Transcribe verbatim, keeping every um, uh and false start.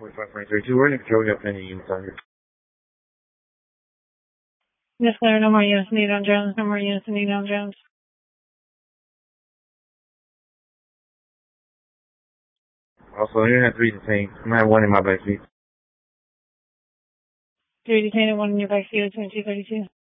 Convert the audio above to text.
forty-five point three two, we're in control. We got plenty of units on here. Yes, clear. No more units needed on Jones. No more units needed on Jones. Also, I'm gonna have three detained. I'm gonna have one in my back seat. Three detained and one in your back seat, twenty-two thirty-two.